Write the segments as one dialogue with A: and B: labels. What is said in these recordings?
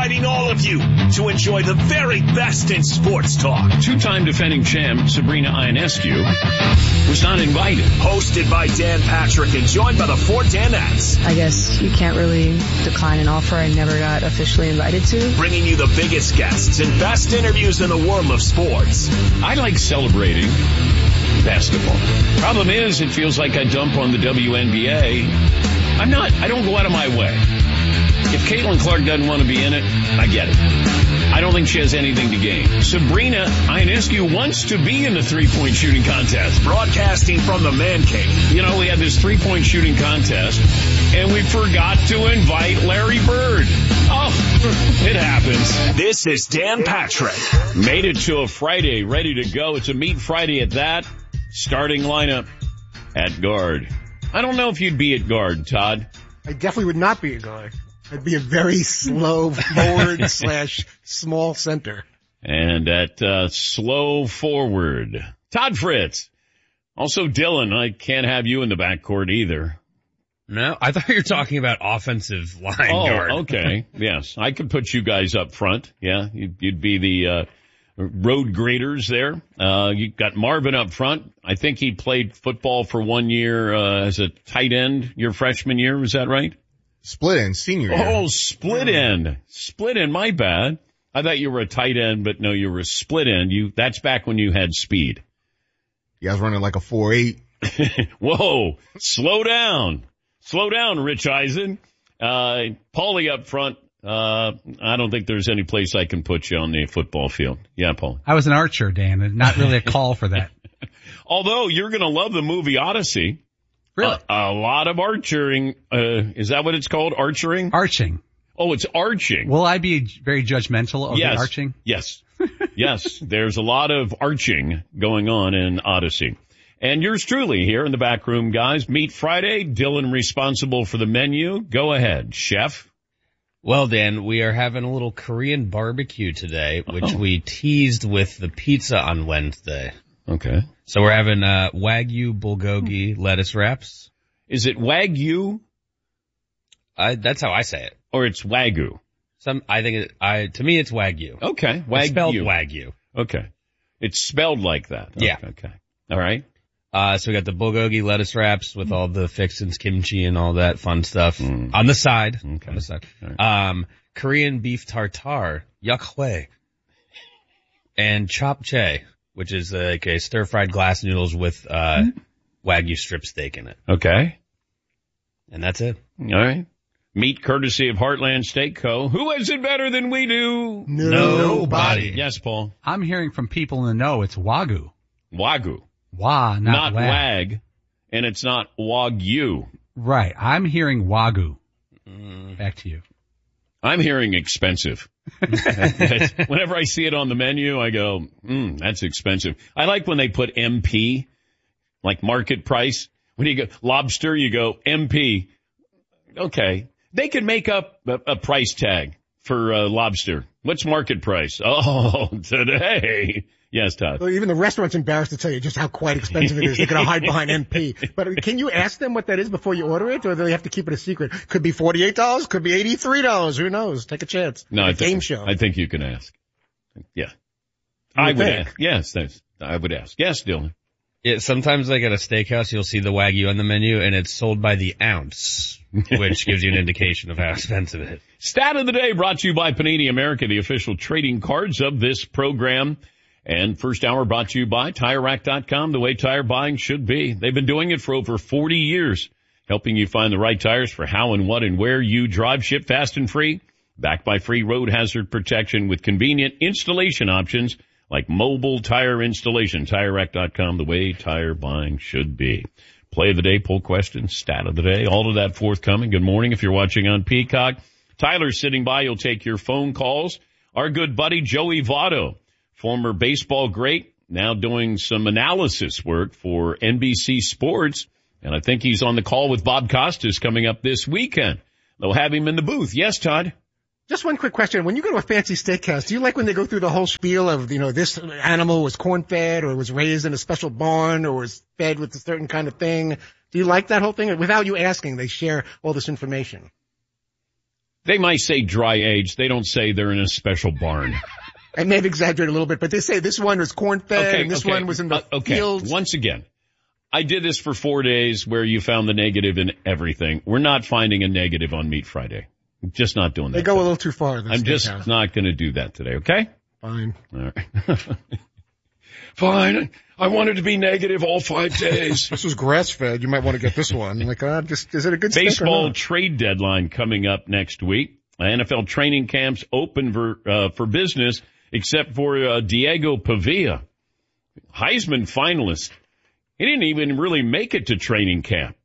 A: inviting all of you to enjoy the very best in sports talk.
B: Two-time defending champ Sabrina Ionescu was not invited.
A: Hosted by Dan Patrick and joined by the four Danettes.
C: I guess you can't really decline an offer I never got officially invited to.
A: Bringing you the biggest guests and best interviews in the world of sports.
B: I like celebrating basketball. Problem is, it feels like I dump on the WNBA. I don't go out of my way. If Caitlin Clark doesn't want to be in it, I get it. I don't think she has anything to gain. Sabrina Ionescu wants to be in the three-point shooting contest.
A: Broadcasting from the Man Cave.
B: You know, we had this three-point shooting contest, and we forgot to invite Larry Bird. Oh, it happens.
A: This is Dan Patrick.
B: Made it to a Friday, ready to go. It's a Meat Friday at that. Starting lineup at guard. I don't know if you'd be at guard, Todd.
D: I definitely would not be a guard. I'd be a very slow forward / small center.
B: And at slow forward, Todd Fritz. Also Dylan, I can't have you in the backcourt either.
E: No, I thought you were talking about offensive line guard.
B: Oh, okay. Yes, I could put you guys up front. Yeah, you'd be the road graders there. You got Marvin up front. I think he played football for 1 year as a tight end your freshman year. Was that right?
F: Split end, senior year.
B: Oh, split end. Split end, my bad. I thought you were a tight end, but no, you were a split end. That's back when you had speed.
F: You guys running like a 4.8.
B: Whoa, slow down. Slow down, Rich Eisen. Paulie up front. I don't think there's any place I can put you on the football field. Yeah, Paul.
G: I was an archer, Dan, and not really a call for that.
B: Although you're going to love the movie Odyssey.
G: Really?
B: A lot of archering. Is that what it's called? Archering?
G: Arching.
B: Oh, it's arching.
G: Will I be very judgmental of the arching?
B: Yes. Yes. There's a lot of arching going on in Odyssey. And yours truly here in the back room, guys. Meat Friday. Dylan responsible for the menu. Go ahead, chef.
E: Well, Dan, we are having a little Korean barbecue today, which we teased with the pizza on Wednesday.
B: Okay.
E: So we're having Wagyu bulgogi lettuce wraps.
B: Is it Wagyu?
E: That's how I say it.
B: Or it's Wagyu?
E: I think to me it's Wagyu.
B: Okay. Wagyu.
E: It's spelled Wagyu.
B: Okay. It's spelled like that.
E: Yeah.
B: Okay. All right.
E: So we got the bulgogi lettuce wraps with all the fixins, kimchi and all that fun stuff on the side.
B: Okay.
E: On the side.
B: Right.
E: Korean beef tartare, yakhwae, and chapchae, which is like a stir-fried glass noodles with Wagyu strip steak in it.
B: Okay.
E: And that's it.
B: All right. Meat courtesy of Heartland Steak Co. Who is it better than we do?
E: Nobody.
B: Yes, Paul.
G: I'm hearing from people in the know it's Wagyu.
B: Wagyu.
G: Not
B: wag. And it's not Wagyu.
G: Right. I'm hearing Wagyu. Back to you.
B: I'm hearing expensive. Whenever I see it on the menu, I go, that's expensive. I like when they put MP, like market price. When you go lobster, you go MP. Okay. They could make up a price tag for lobster. What's market price? Oh, today. Yes, Todd.
D: Well, even the restaurant's embarrassed to tell you just how quite expensive it is. They're going to hide behind MP. But can you ask them what that is before you order it, or do they have to keep it a secret? Could be $48, could be $83. Who knows? Take a chance.
B: No,
D: game show.
B: I think you can ask. Yeah. I would ask. Yes, I would ask. Yes, Dylan.
E: Yeah, sometimes like at a steakhouse, you'll see the Wagyu on the menu and it's sold by the ounce, which gives you an indication of how expensive it is.
B: Stat of the day brought to you by Panini America, the official trading cards of this program. And first hour brought to you by TireRack.com, the way tire buying should be. They've been doing it for over 40 years, helping you find the right tires for how and what and where you drive. Ship fast and free, backed by free road hazard protection with convenient installation options like mobile tire installation. TireRack.com, the way tire buying should be. Play of the day, poll question, stat of the day, all of that forthcoming. Good morning if you're watching on Peacock. Tyler's sitting by. You'll take your phone calls. Our good buddy Joey Votto, former baseball great, now doing some analysis work for NBC Sports. And I think he's on the call with Bob Costas coming up this weekend. They'll have him in the booth. Yes, Todd?
D: Just one quick question. When you go to a fancy steakhouse, do you like when they go through the whole spiel of, this animal was corn-fed or was raised in a special barn or was fed with a certain kind of thing? Do you like that whole thing? Without you asking, they share all this information.
B: They might say dry aged. They don't say they're in a special barn.
D: I may have exaggerated a little bit, but they say this one was corn-fed and this one was in the fields.
B: Once again, I did this for 4 days where you found the negative in everything. We're not finding a negative on Meat Friday. I'm just not doing that.
D: They go a little too far.
B: I'm just not going to do that today, okay?
D: Fine.
B: All right. Fine. I wanted to be negative all 5 days.
D: This was grass-fed. You might want to get this one. Like, is it a good
B: baseball trade deadline coming up next week. NFL training camps open for business, except for Diego Pavia, Heisman finalist. He didn't even really make it to training camp.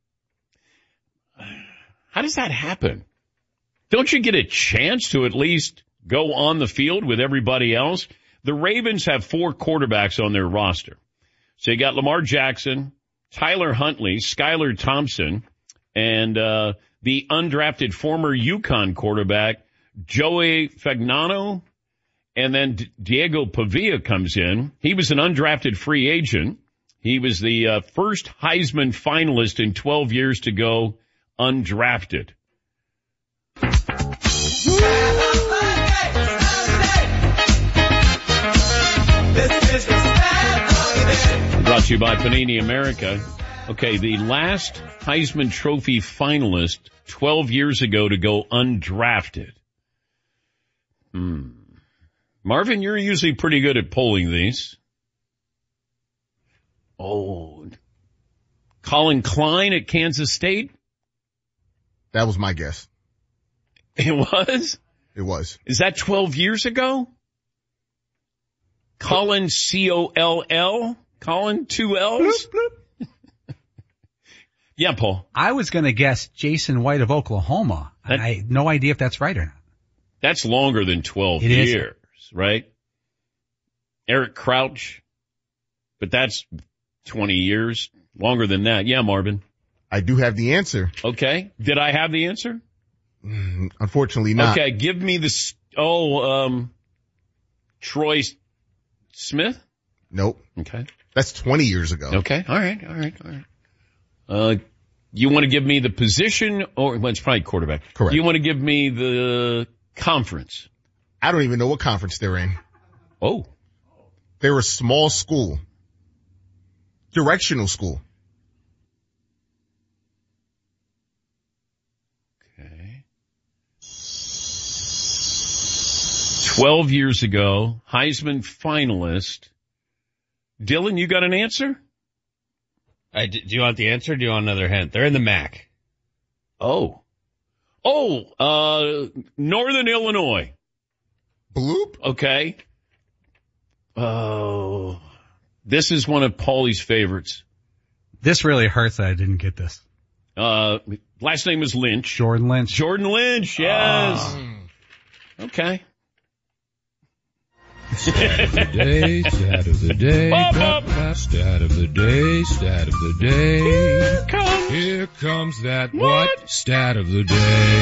B: How does that happen? Don't you get a chance to at least go on the field with everybody else? The Ravens have 4 quarterbacks on their roster. So you got Lamar Jackson, Tyler Huntley, Skylar Thompson, and the undrafted former UConn quarterback, Joey Fagnano, and then Diego Pavia comes in. He was an undrafted free agent. He was the first Heisman finalist in 12 years to go undrafted. Brought to you by Panini America. Okay, the last Heisman Trophy finalist 12 years ago to go undrafted. Marvin, you're usually pretty good at polling these. Oh, Colin Klein at Kansas State?
F: That was my guess.
B: It was?
F: It was.
B: Is that 12 years ago? Colin, C-O-L-L? Colin, 2 L's? Bloop, bloop. Yeah, Paul.
G: I was going to guess Jason White of Oklahoma. I have no idea if that's right or not.
B: That's longer than 12 years, right? Eric Crouch, but that's 20 years. Longer than that. Yeah, Marvin.
F: I do have the answer.
B: Okay. Did I have the answer?
F: Unfortunately not.
B: Okay, give me the, Troy Smith?
F: Nope.
B: Okay.
F: That's 20 years ago.
B: Okay. All right. You want to give me the position or, well, it's probably quarterback.
F: Correct.
B: You want to give me the conference?
F: I don't even know what conference they're in.
B: Oh.
F: They're a small school. Directional school.
B: Okay. 12 years ago, Heisman finalist. Dylan, you got an answer?
E: Do you want the answer or do you want another hint? They're in the MAC.
B: Oh, Northern Illinois.
F: Bloop?
B: Okay. Oh, this is one of Paulie's favorites.
G: This really hurts that I didn't get this.
B: Last name is Lynch.
G: Jordan Lynch.
B: Jordan Lynch, yes. Okay.
H: Stat of the day, stat of the day, stat of the day, stat of the day. Here comes that what? Stat of the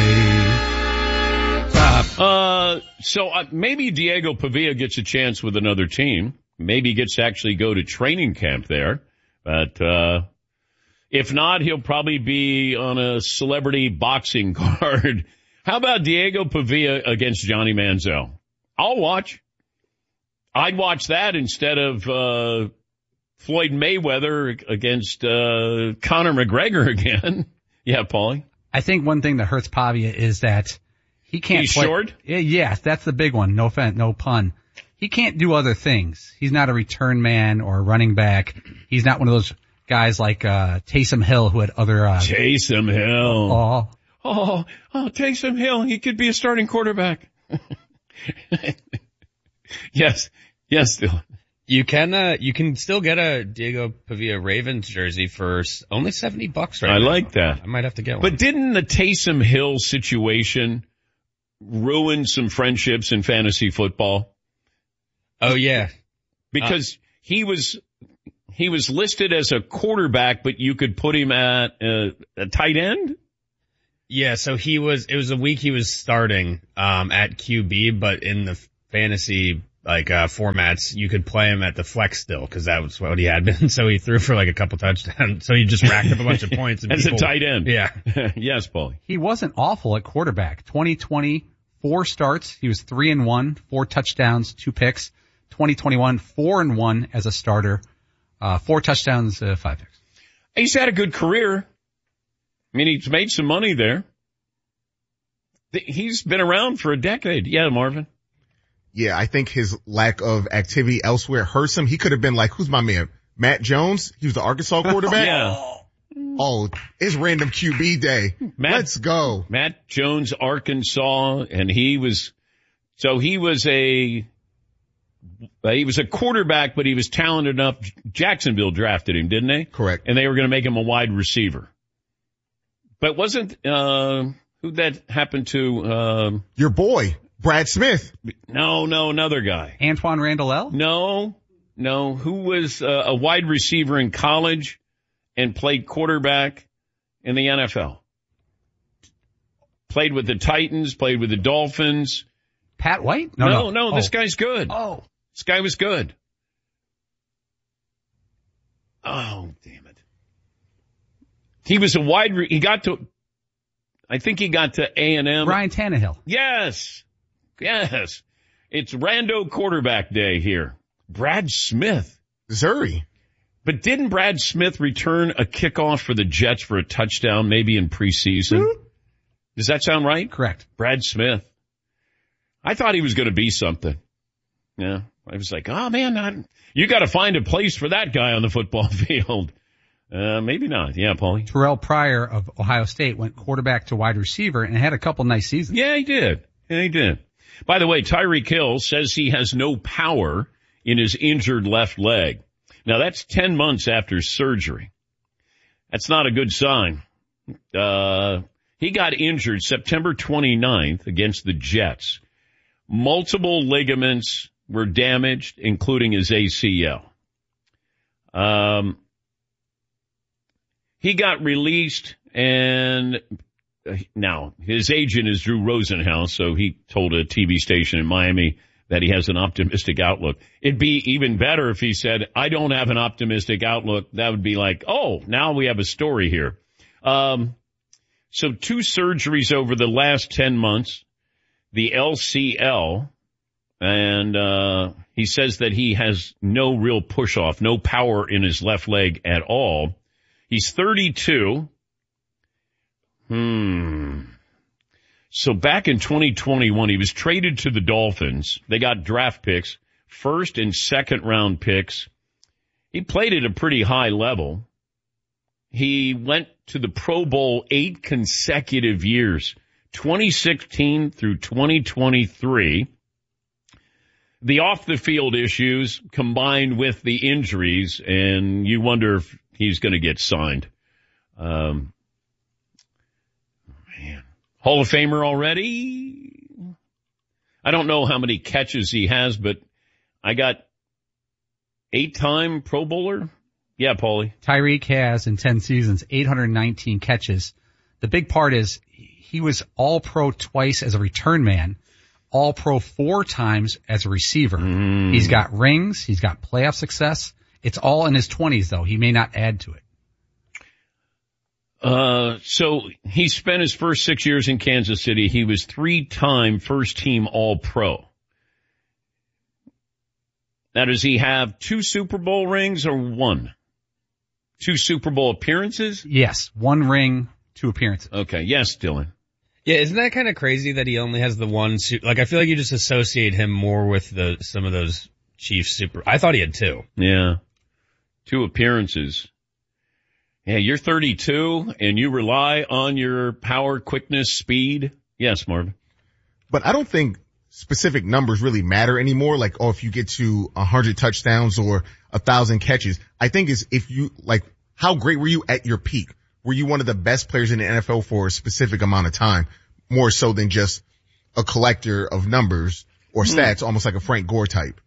H: day.
B: So maybe Diego Pavia gets a chance with another team. Maybe he gets to actually go to training camp there. But if not, he'll probably be on a celebrity boxing card. How about Diego Pavia against Johnny Manziel? I'll watch. I'd watch that instead of Floyd Mayweather against Conor McGregor again. Yeah, Paulie?
G: I think one thing that hurts Pavia is that he can't
B: He's
G: play.
B: short?
G: Yes, that's the big one. No offense, no pun. He can't do other things. He's not a return man or a running back. He's not one of those guys like Taysom Hill who had other
B: Taysom Hill.
G: Oh,
B: Taysom Hill. He could be a starting quarterback. Yes, Dylan.
E: You can still get a Diego Pavia Ravens jersey for only $70 right now.
B: I like that.
E: I might have to get one.
B: But didn't the Taysom Hill situation ruin some friendships in fantasy football?
E: Oh yeah.
B: Because he was listed as a quarterback, but you could put him at a tight end?
E: Yeah, so it was a week he was starting at QB, but in the fantasy formats, you could play him at the flex still because that was what he had been. So he threw for like a couple touchdowns. So he just racked up a bunch of points. And
B: As a tight end.
E: Yeah.
B: Yes, Paulie.
G: He wasn't awful at quarterback. 2020, 4 starts. He was 3-1, 4 touchdowns, 2 picks. 2021, 4-1 as a starter, 4 touchdowns, 5 picks.
B: He's had a good career. I mean, he's made some money there. He's been around for a decade. Yeah, Marvin.
F: Yeah, I think his lack of activity elsewhere hurts him. He could have been like, who's my man? Matt Jones? He was the Arkansas quarterback?
B: Yeah.
F: Oh, it's random QB day. Let's go.
B: Matt Jones, Arkansas, and he was a quarterback, but he was talented enough. Jacksonville drafted him, didn't they?
F: Correct.
B: And they were going to make him a wide receiver. But wasn't, who'd that happen to,
F: your boy, Brad Smith.
B: No, another guy.
G: Antoine Randall?
B: No, who was a wide receiver in college and played quarterback in the NFL. Played with the Titans, played with the Dolphins.
G: Pat White?
B: No, this guy's good.
G: Oh.
B: This guy was good. Oh, damn it. He was a I think he got to A&M.
G: Ryan Tannehill.
B: Yes. It's Rando quarterback day here. Brad Smith.
F: Missouri.
B: But didn't Brad Smith return a kickoff for the Jets for a touchdown maybe in preseason? Does that sound right?
G: Correct.
B: Brad Smith. I thought he was going to be something. Yeah. I was like, oh man, you got to find a place for that guy on the football field. Maybe not. Yeah, Paulie.
G: Terrell Pryor of Ohio State went quarterback to wide receiver and had a couple nice seasons.
B: Yeah, he did. By the way, Tyreek Hill says he has no power in his injured left leg. Now that's 10 months after surgery. That's not a good sign. He got injured September 29th against the Jets. Multiple ligaments were damaged, including his ACL. He got released, and now his agent is Drew Rosenhaus, so he told a TV station in Miami that he has an optimistic outlook. It'd be even better if he said, I don't have an optimistic outlook. That would be like, oh, now we have a story here. So 2 surgeries over the last 10 months, the LCL, and he says that he has no real push-off, no power in his left leg at all. He's 32. So back in 2021, he was traded to the Dolphins. They got draft picks, 1st and 2nd round picks. He played at a pretty high level. He went to the Pro Bowl 8 consecutive years, 2016 through 2023. The off-the-field issues combined with the injuries, and you wonder if he's going to get signed. Man. Hall of Famer already? I don't know how many catches he has, but I got 8-time Pro Bowler. Yeah, Paulie.
G: Tyreek has, in 10 seasons, 819 catches. The big part is he was All-Pro twice as a return man, All-Pro 4 times as a receiver. He's got rings. He's got playoff success. It's all in his 20s, though. He may not add to it.
B: So he spent his first 6 years in Kansas City. He was 3-time first-team All-Pro. Now, does he have 2 Super Bowl rings or 1? 2 Super Bowl appearances?
G: Yes, 1 ring, 2 appearances.
B: Okay, yes, Dylan.
E: Yeah, isn't that kind of crazy that he only has the 1 like, I feel like you just associate him more with some of those Chiefs Super. I thought he had 2.
B: Yeah. 2 appearances. Yeah, you're 32 and you rely on your power, quickness, speed. Yes, Marvin.
F: But I don't think specific numbers really matter anymore. Like, oh, if you get to 100 touchdowns or 1,000 catches, I think is if you, like, how great were you at your peak? Were you one of the best players in the NFL for a specific amount of time? More so than just a collector of numbers or stats, almost like a Frank Gore type.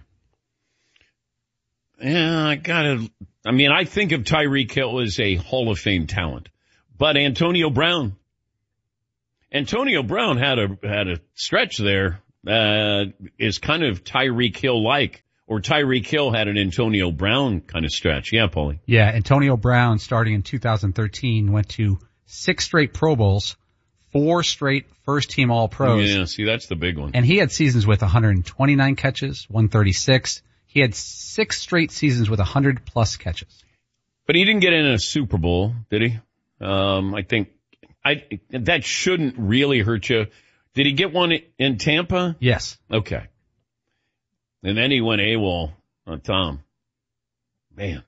B: Yeah, I think of Tyreek Hill as a Hall of Fame talent, but Antonio Brown had a stretch there. is kind of Tyreek Hill-like, or Tyreek Hill had an Antonio Brown kind of stretch. Yeah, Paulie.
G: Yeah, Antonio Brown, starting in 2013, went to 6 straight Pro Bowls, 4 straight first-team All-Pros.
B: Yeah, see, that's the big one.
G: And he had seasons with 129 catches, 136. He had 6 straight seasons with 100-plus catches.
B: But he didn't get in a Super Bowl, did he? I think that shouldn't really hurt you. Did he get one in Tampa?
G: Yes.
B: Okay. And then he went AWOL on Tom. Man.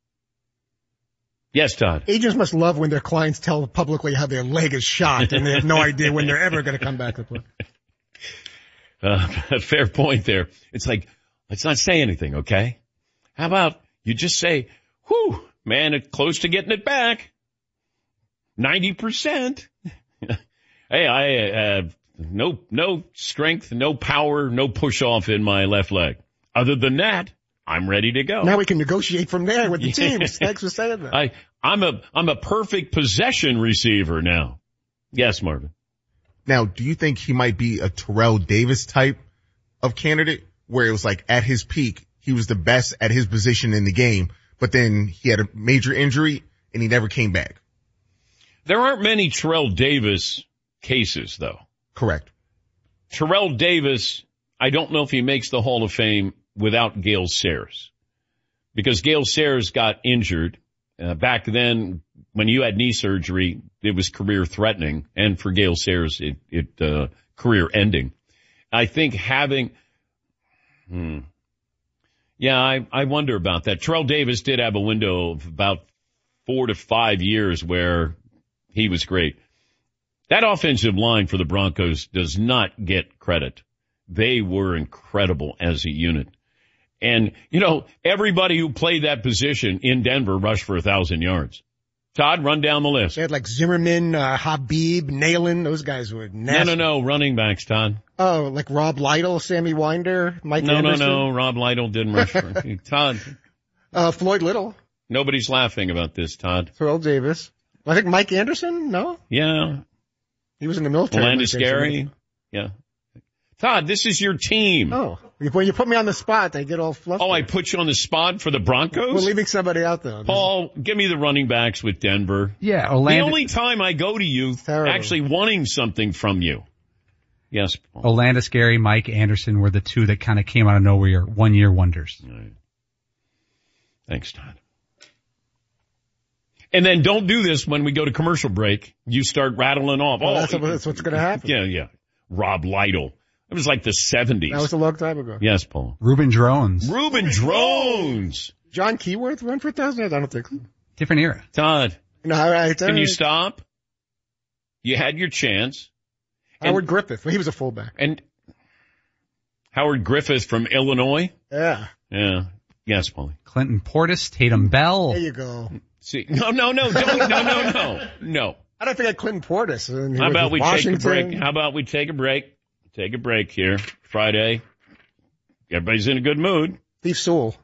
B: Yes, Todd.
D: Agents must love when their clients tell publicly how their leg is shot and they have no idea when they're ever going to come back to play.
B: Fair point there. It's like, let's not say anything, okay? How about you just say, whew, man, it's close to getting it back. 90%. Hey, I have no strength, no power, no push off in my left leg. Other than that, I'm ready to go.
D: Now we can negotiate from there with the teams. Thanks for saying that.
B: I'm a perfect possession receiver now. Yes, Marvin.
F: Now, do you think he might be a Terrell Davis type of candidate where it was like at his peak, he was the best at his position in the game, but then he had a major injury and he never came back?
B: There aren't many Terrell Davis cases, though.
F: Correct.
B: Terrell Davis, I don't know if he makes the Hall of Fame without Gale Sayers, because Gale Sayers got injured. Back then, when you had knee surgery, it was career threatening, and for Gale Sayers, it career ending. I think having, I wonder about that. Terrell Davis did have a window of about 4 to 5 years where he was great. That offensive line for the Broncos does not get credit. They were incredible as a unit. And, everybody who played that position in Denver rushed for 1,000 yards. Todd, run down the list.
D: They had like Zimmerman, Habib, Nalen. Those guys were nasty.
B: No. Running backs, Todd.
D: Oh, like Rob Lytle, Sammy Winder, Mike Anderson?
B: No. Rob Lytle didn't rush for Todd.
D: Floyd Little.
B: Nobody's laughing about this, Todd.
D: Terrell Davis. I think Mike Anderson, no?
B: Yeah.
D: He was in the military.
B: Landis Gary. Yeah. Todd, this is your team.
D: Oh, when you put me on the spot, they get all fluffy.
B: Oh, I put you on the spot for the Broncos?
D: We're leaving somebody out there.
B: Paul, give me the running backs with Denver.
G: Yeah,
B: The only time I go to you actually wanting something from you. Yes, Paul.
G: Landis Gary, Mike Anderson were the two that kind of came out of nowhere, one-year wonders.
B: All right. Thanks, Todd. And then don't do this when we go to commercial break. You start rattling off.
D: That's what's going to happen.
B: Yeah. Rob Lytle. It was like the 70s.
D: That was a long time ago.
B: Yes, Paul.
G: Reuben Drones.
D: John Keyworth run for 1,000 yards? I don't think so.
G: Different era.
B: Todd,
D: No,
B: can you stop? You had your chance.
D: Howard Griffith. Well, he was a fullback.
B: And Howard Griffith from Illinois?
D: Yeah.
B: Yeah. Yes, Paulie.
G: Clinton Portis, Tatum Bell.
D: There you go.
B: See, no. No.
D: I don't forget Clinton Portis.
B: How about we take a break? How about we take a break? Take a break here. Friday. Everybody's in a good mood.
D: Steve Sewell.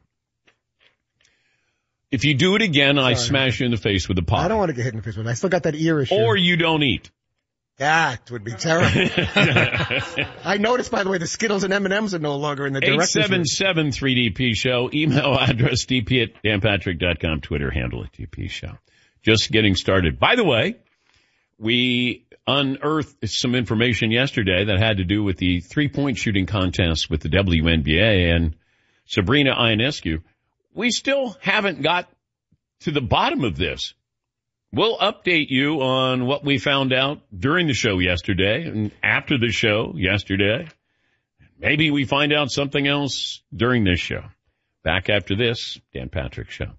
B: If you do it again, I smash you in the face with a pot.
D: I don't want to get hit in the face with it. I still got that ear issue.
B: Or you don't eat.
D: That would be terrible. I noticed, by the way, the Skittles and M&Ms are no longer in the director's room.
B: 877-3DP Show. Email address dp@danpatrick.com. Twitter handle at DP Show. Just getting started. By the way, we unearthed some information yesterday that had to do with the 3-point shooting contest with the WNBA and Sabrina Ionescu. We still haven't got to the bottom of this. We'll update you on what we found out during the show yesterday and after the show yesterday. Maybe we find out something else during this show. Back after this, Dan Patrick Show.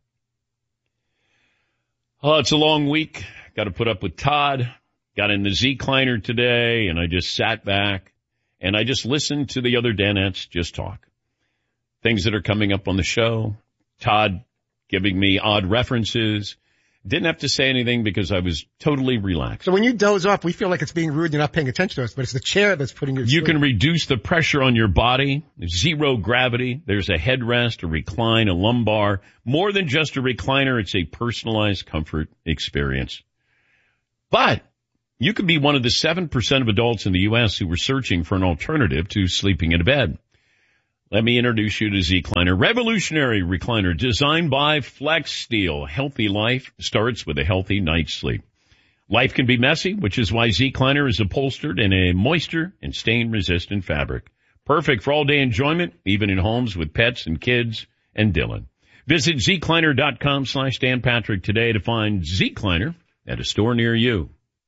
B: Oh, it's a long week. Got to put up with Todd. Got in the Z-Kleiner today, and I just sat back, and I just listened to the other Danettes just talk. Things that are coming up on the show. Todd giving me odd references. Didn't have to say anything because I was totally relaxed.
D: So when you doze off, we feel like it's being rude. You're not paying attention to us, but it's the chair that's putting you to sleep.
B: You can reduce the pressure on your body. Zero gravity. There's a headrest, a recline, a lumbar. More than just a recliner, it's a personalized comfort experience. But You could be one of the 7% of adults in the U.S. who are searching for an alternative to sleeping in a bed. Let me introduce you to Z-Cliner, revolutionary recliner designed by Flex Steel. Healthy life starts with a healthy night's sleep. Life can be messy, which is why Z-Cliner is upholstered in a moisture and stain-resistant fabric. Perfect for all-day enjoyment, even in homes with pets and kids and Dylan. Visit zcliner.com/Dan Patrick today to find Z-Cliner at a store near you.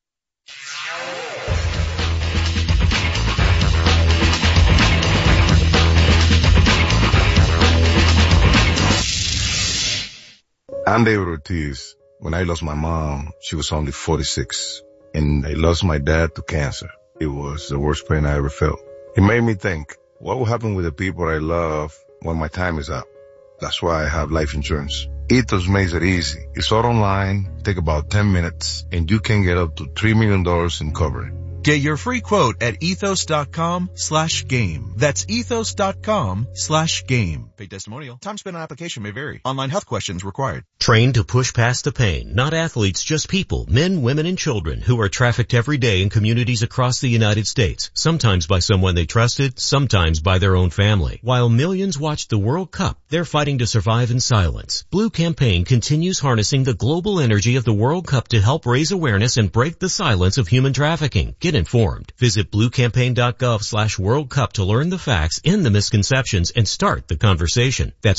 I: I'm David Ortiz. When I lost my mom, she was only 46. And I lost my dad to cancer. It was the worst pain I ever felt. It made me think, what will happen with the people I love when my time is up? That's why I have life insurance. Ethos makes it easy. It's all online, take about 10 minutes, and you can get up to $3 million in coverage.
J: Get your free quote at ethos.com/game. That's ethos.com/game. Paid testimonial. Time spent on application may vary. Online health questions required.
K: Trained to push past the pain. Not athletes, just people, men, women, and children who are trafficked every day in communities across the United States. Sometimes by someone they trusted, sometimes by their own family. While millions watch the World Cup, they're fighting to survive in silence. Blue Campaign continues harnessing the global energy of the World Cup to help raise awareness and break the silence of human trafficking. Get informed. Visit bluecampaign.gov/World Cup to learn the facts, end the misconceptions, and start the conversation. That's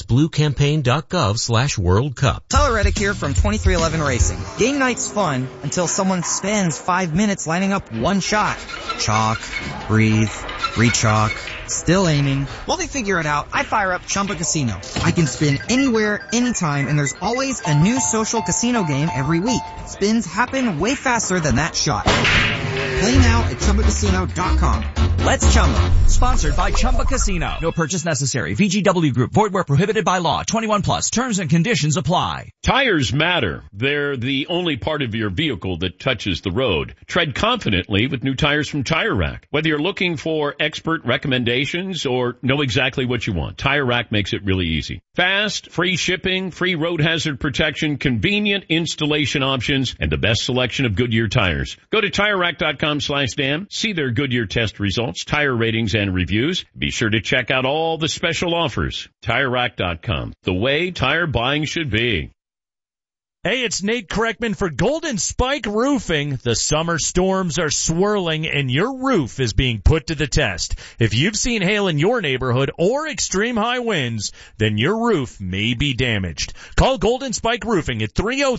K: bluecampaign.gov/World Cup.
L: Tyler Reddick here from 2311 Racing. Game night's fun until someone spends 5 minutes lining up one shot. Chalk, breathe, re-chalk, still aiming. While they figure it out, I fire up Chumba Casino. I can spin anywhere, anytime, and there's always a new social casino game every week. Spins happen way faster than that shot. Play now at ChumbaCasino.com. Let's Chumba.
M: Sponsored by Chumba Casino. No purchase necessary. VGW Group. Void where prohibited by law. 21 plus. Terms and conditions apply.
B: Tires matter. They're the only part of your vehicle that touches the road. Tread confidently with new tires from Tire Rack. Whether you're looking for expert recommendations or know exactly what you want, Tire Rack makes it really easy. Fast, free shipping, free road hazard protection, convenient installation options, and the best selection of Goodyear tires. Go to TireRack.com/Dan. See their Goodyear test results, tire ratings, and reviews. Be sure to check out all the special offers. TireRack.com. The way tire buying should be.
N: Hey, it's Nate Kreckman for Golden Spike Roofing. The summer storms are swirling and your roof is being put to the test. If you've seen hail in your neighborhood or extreme high winds, then your roof may be damaged. Call Golden Spike Roofing at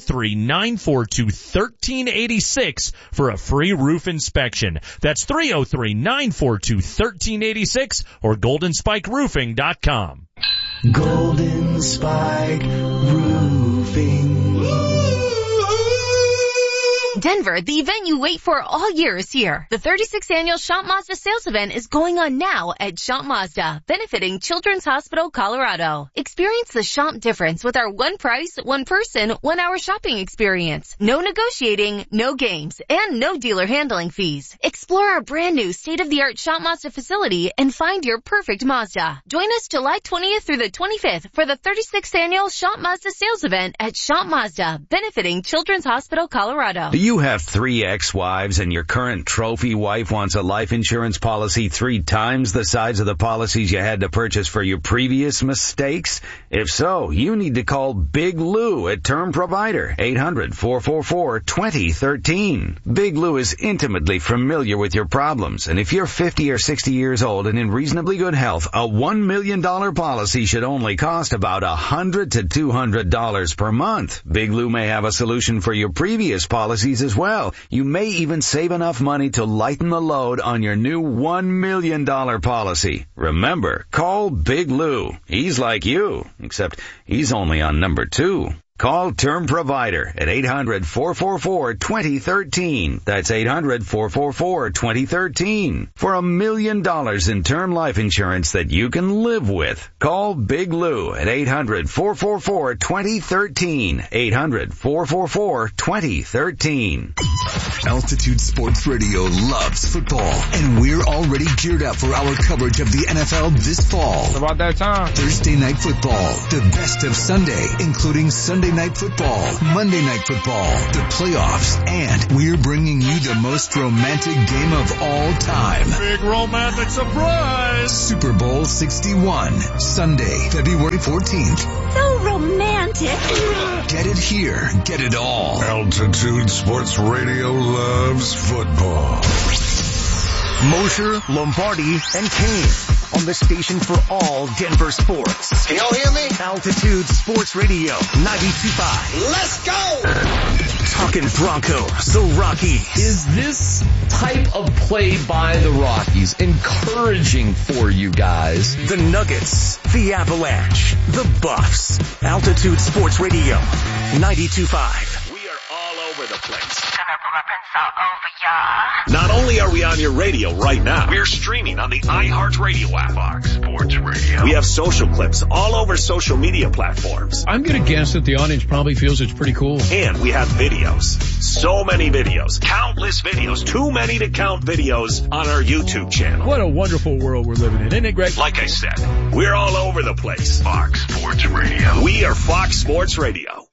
N: 303-942-1386 for a free roof inspection. That's 303-942-1386 or goldenspikeroofing.com.
O: Golden Spike Roofing.
P: Denver, the event you wait for all year is here. The 36th annual Schomp Mazda sales event is going on now at Schomp Mazda, benefiting Children's Hospital, Colorado. Experience the Schomp difference with our one price, one person, 1 hour shopping experience. No negotiating, no games, and no dealer handling fees. Explore our brand new state-of-the-art Schomp Mazda facility and find your perfect Mazda. Join us July 20th through the 25th for the 36th annual Schomp Mazda sales event at Schomp Mazda, benefiting Children's Hospital, Colorado.
Q: Do you have 3 ex-wives and your current trophy wife wants a life insurance policy 3 times the size of the policies you had to purchase for your previous mistakes? If so, you need to call Big Lou at Term Provider, 800-444-2013. Big Lou is intimately familiar with your problems, and if you're 50 or 60 years old and in reasonably good health, a $1 million policy should only cost about $100 to $200 per month. Big Lou may have a solution for your previous policies as well. You may even save enough money to lighten the load on your new $1 million policy. Remember, call Big Lou. He's like you, except he's only on number 2. Call Term Provider at 800-444-2013. That's 800-444-2013. For $1 million in term life insurance that you can live with. Call Big Lou at 800-444-2013. 800-444-2013.
R: Altitude Sports Radio loves football, and we're already geared up for our coverage of the NFL this fall.
S: It's about that time.
R: Thursday Night Football, the best of Sunday, including Sunday Night Football, Monday Night Football, the playoffs, and we're bringing you the most romantic game of all time.
N: Big romantic surprise!
R: Super Bowl 61, Sunday, February 14th.
T: So romantic.
R: Get it here, get it all.
I: Altitude Sports Radio loves football.
U: Mosher, Lombardi, and Kane on the station for all Denver sports.
V: Can y'all hear me?
U: Altitude Sports Radio 92.5.
V: Let's go!
U: Talking Broncos, so Rocky.
W: Is this type of play by the Rockies encouraging for you guys?
U: The Nuggets, the Avalanche, the Buffs. Altitude Sports Radio 92.5.
A: Over the place. Not only are we on your radio right now, we're streaming on the iHeartRadio app. Fox Sports Radio. We have social clips all over social media platforms.
X: I'm going to guess that the audience probably feels it's pretty cool.
A: And we have videos. So many videos. Countless videos. Too many to count videos on our YouTube channel.
X: What a wonderful world we're living in, isn't it, Greg?
A: Like I said, we're all over the place. Fox Sports Radio. We are Fox Sports Radio.